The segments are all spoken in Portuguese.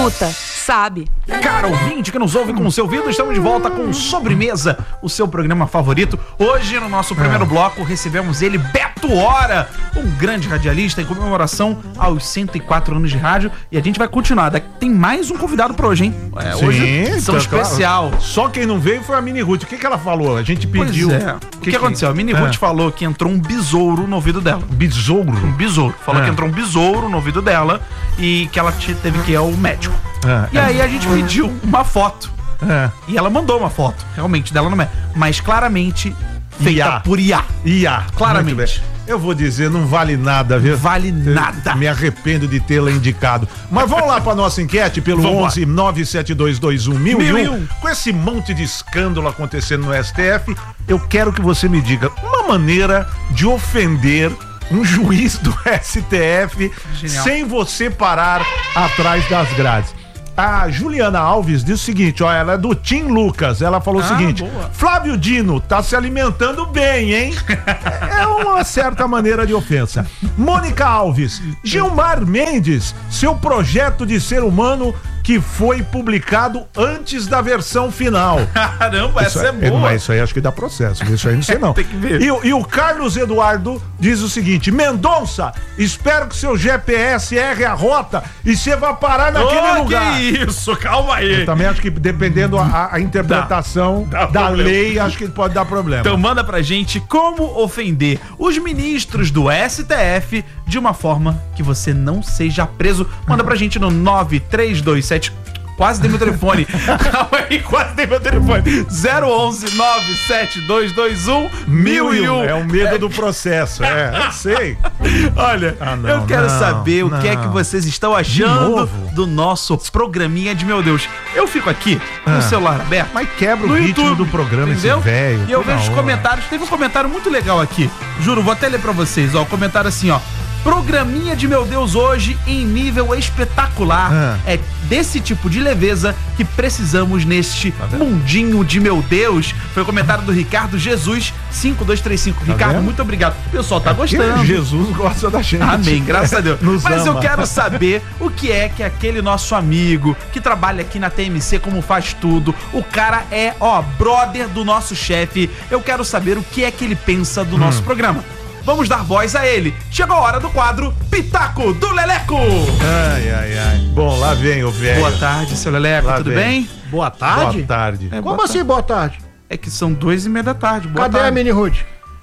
escuta, sabe. Cara ouvinte que nos ouve com o seu ouvido, estamos de volta com Sobremesa, o seu programa favorito. Hoje, no nosso primeiro bloco, recebemos ele, Beto Hora, um grande radialista em comemoração aos 104 anos de rádio. E a gente vai continuar. Tem mais um convidado pra hoje, hein? Sim, hoje, edição especial. Claro. Só quem não veio foi a Mini Ruth. O que ela falou? A gente pediu. O que aconteceu? A Mini Ruth falou que entrou um besouro no ouvido dela. Besouro? Um besouro. Falou que entrou um besouro no ouvido dela e que ela teve que ir ao médico. E aí a gente pediu uma foto. E ela mandou uma foto, realmente, dela no médico. Mas claramente feita por IA. IA. Claramente. Eu vou dizer, não vale nada, viu? Vale nada. Me arrependo de tê-la indicado. Mas vamos lá para nossa enquete pelo 11-97221-1001. Com esse monte de escândalo acontecendo no STF, eu quero que você me diga uma maneira de ofender um juiz do STF sem você parar atrás das grades. A Juliana Alves diz o seguinte, ó, ela é do Tim Lucas, ela falou o seguinte, boa. Flávio Dino tá se alimentando bem, hein? É uma certa maneira de ofensa. Mônica Alves, Gilmar Mendes, seu projeto de ser humano que foi publicado antes da versão final. Caramba, essa é boa. Mas isso aí acho que dá processo, isso aí não sei não. Tem que ver. E o Carlos Eduardo diz o seguinte, Mendonça, espero que seu GPS erre a rota e você vá parar naquele lugar. Que isso, calma aí. Eu também acho que dependendo a interpretação da lei, acho que pode dar problema. Então manda pra gente como ofender os ministros do STF de uma forma que você não seja preso. Manda pra gente no 9327. Quase dei meu telefone. Calma aí, quase dei meu telefone. 011-97221-1001. É o medo do processo, eu sei. Olha, eu quero saber o que é que vocês estão achando do nosso programinha de meu Deus. Eu fico aqui com o celular aberto. Mas quebra no o ritmo YouTube, do programa, entendeu? esse velho. E eu vejo os comentários. Teve um comentário muito legal aqui. Juro, vou até ler pra vocês. Ó, o comentário assim, ó. Programinha de meu Deus hoje em nível espetacular. É desse tipo de leveza que precisamos neste mundinho de meu Deus. Foi o comentário do Ricardo Jesus 5235. Ricardo, muito obrigado. O pessoal tá gostando. Jesus gosta da gente. Amém, graças a Deus. Mas ama. eu quero saber o que é que aquele nosso amigo que trabalha aqui na TMC, como faz tudo, o cara é, brother do nosso chefe. Eu quero saber o que é que ele pensa do nosso programa. Vamos dar voz a ele. Chegou a hora do quadro Pitaco do Leleco. Ai. Bom, lá vem o velho. Boa tarde, seu Leleco, tudo bem? Boa tarde? Boa tarde. Como assim, boa tarde? É que são 2:30 da tarde. Boa Cadê tarde. a Mini Ruth?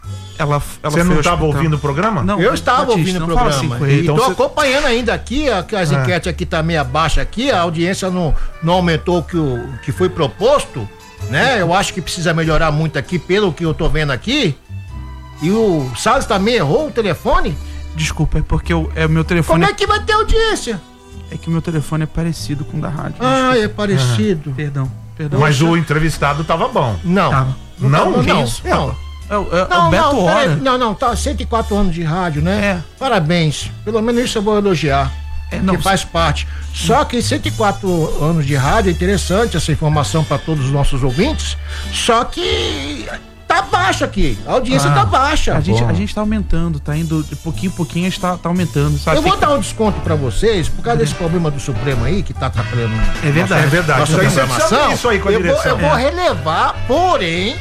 Você não estava ouvindo o programa? Não, eu estava ouvindo o programa. Assim e tô acompanhando ainda aqui, as enquetes aqui tá meio abaixo aqui, a audiência não aumentou o que foi proposto, né? Eu acho que precisa melhorar muito aqui, pelo que eu tô vendo aqui. E o Salles também errou o telefone? Desculpa, é porque o meu telefone... Como é que vai ter audiência? É que o meu telefone é parecido com o da rádio. É parecido. Perdão. Mas o entrevistado tava bom. Não. Não? Não. Isso? É o Beto Hora. Não, tá 104 anos de rádio, né? Parabéns. Pelo menos isso eu vou elogiar. Que faz parte. Só que 104 anos de rádio é interessante essa informação para todos os nossos ouvintes. Só que tá baixa aqui, a audiência tá baixa. A gente tá aumentando, tá indo de pouquinho em pouquinho, a gente tá aumentando, sabe? Eu vou dar um desconto pra vocês, por causa desse problema do Supremo aí, que tá atrapalhando. É verdade. Nossa programação. Isso aí com a direção. Eu vou relevar, porém,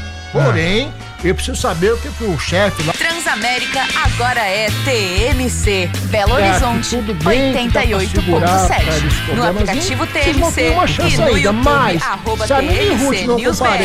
eu preciso saber o que o chefe lá... Transamérica agora é TMC. Belo Horizonte, 88.7. No aplicativo TMC e no YouTube, @TMC News BR.